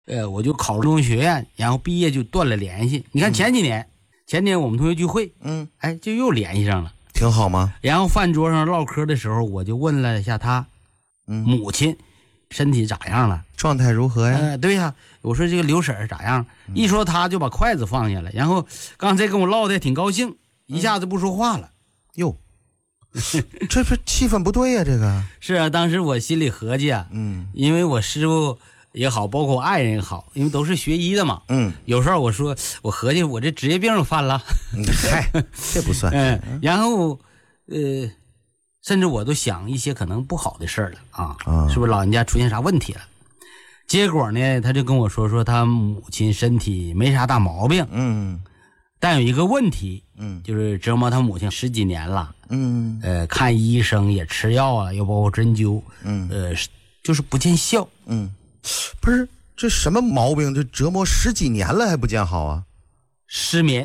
我就考入中文学院，然后毕业就断了联系。你看前年我们同学聚会，就又联系上了， 挺好吗？ 然后饭桌上唠嗑的时候，我就问了一下他母亲身体咋样了， 状态如何呀？ 对呀，我说这个刘婶儿咋样？一说他就把筷子放下了，然后刚才跟我唠的挺高兴，一下子不说话了。 哟，这不气氛不对呀，这个是啊，当时我心里合计啊，因为我师傅也好，包括我爱人也好，因为都是学医的嘛，有时候我说我合计我这职业病犯了， 嗨，这不算， 然后甚至我都想一些可能不好的事儿了啊，是不是老人家出现啥问题了？结果呢，他就跟我说他母亲身体没啥大毛病，但有一个问题，就是折磨他母亲10几年了，看医生也吃药啊，又包括针灸，就是不见效， 不是这什么毛病？这折磨10几年了还不见好啊？ 失眠，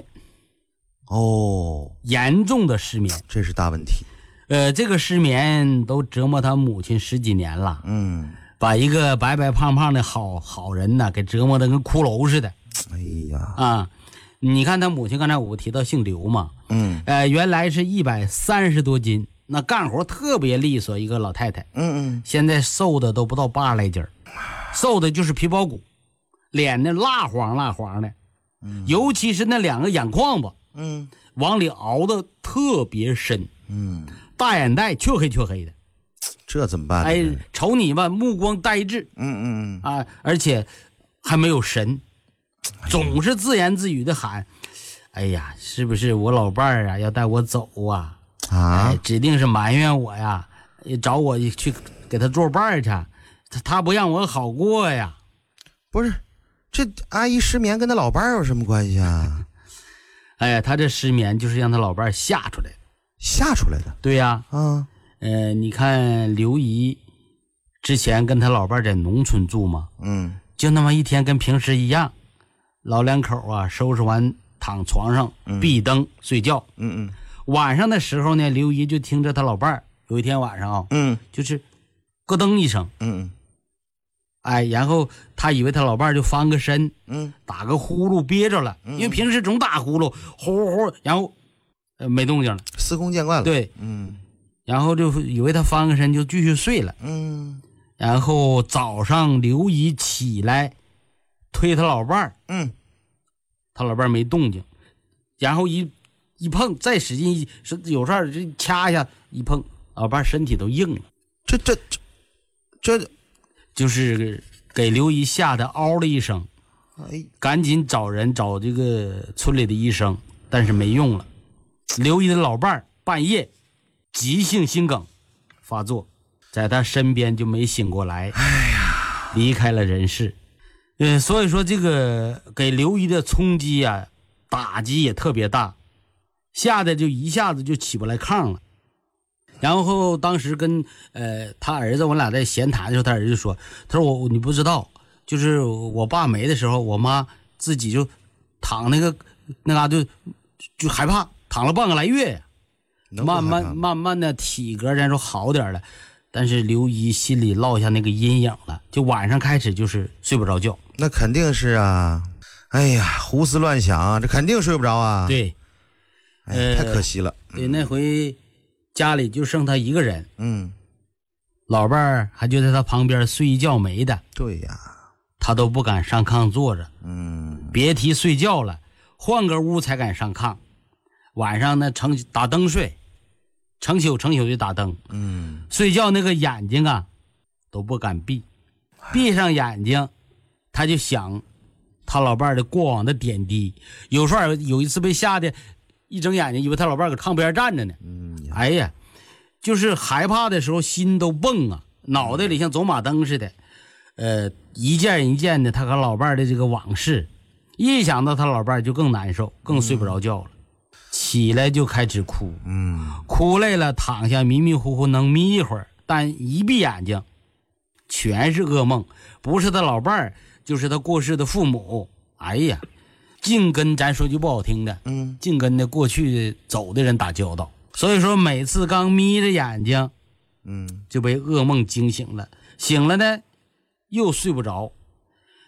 严重的失眠， 这是大问题。 这个失眠都折磨他母亲10几年了，把一个白白胖胖的好人呢，给折磨得跟骷髅似的。 哎呀， 你看他母亲，刚才我提到姓刘嘛，原来是130多斤，那干活特别利索，一个老太太，现在瘦的都不到80来斤，瘦的就是皮包骨，脸呢蜡黄的，尤其是那2个眼眶子，往里熬的特别深，大眼袋黢黑的， 这怎么办？ 瞅你吧，目光呆滞，而且还没有神，总是自言自语的喊，哎呀，是不是我老伴儿啊要带我走啊？指定是埋怨我呀，找我去给他作伴去，他不让我好过呀。 不是，这阿姨失眠跟他老伴儿有什么关系啊？ 他这失眠就是让他老伴儿吓出来的。对呀，你看刘姨之前跟他老伴儿在农村住嘛，就那么一天跟平时一样，老两口啊收拾完躺床上闭灯睡觉，晚上的时候呢，刘姨就听着他老伴儿有一天晚上就是咯噔一声，然后他以为他老伴儿就翻个身，打个呼噜憋着了，因为平时总打呼噜，呼，然后没动静了， 司空见惯了。 对，然后就以为他翻个身就继续睡了，然后早上刘姨起来推他老伴儿，他老伴儿没动静，然后一碰，再使劲有事儿就掐一下，一碰老伴儿身体都硬了，这就是给刘姨吓得嗷了一声，赶紧找这个村里的医生，但是没用了。刘姨的老伴儿半夜急性心梗发作，在他身边就没醒过来，离开了人世。所以说这个给刘姨的冲击啊，打击也特别大，吓得就一下子就起不来炕了。然后当时跟他儿子我俩在闲谈的时候，他儿子就说，他说你不知道，就是我爸没的时候，我妈自己就躺那嘎就害怕，躺了半个来月呀，慢慢的体格然说好点了，但是刘姨心里落下那个阴影了，就晚上开始就是睡不着觉。 那肯定是啊，哎呀，胡思乱想，这肯定睡不着啊。 对， 太可惜了。 对，那回家里就剩他一个人，老伴儿还就在他旁边睡一觉没的。 对呀， 他都不敢上炕坐着，别提睡觉了，换个屋才敢上炕。晚上呢打灯睡，成宿的打灯，睡觉那个眼睛啊都不敢闭上眼睛，他就想他老伴儿的过往的点滴。有时候有一次被吓得一睁眼睛，以为他老伴儿搁炕边站着呢，哎呀，就是害怕的时候心都蹦啊，脑袋里像走马灯似的，一件一件的他和老伴儿的这个往事，一想到他老伴儿就更难受，更睡不着觉了，起来就开始哭，哭累了躺下迷迷糊糊能眯一会儿，但一闭眼睛全是噩梦，不是他老伴儿就是他过世的父母，哎呀，净跟咱说句不好听的，净跟那过去走的人打交道。所以说每次刚眯着眼睛，就被噩梦惊醒了，醒了呢又睡不着，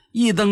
一蹬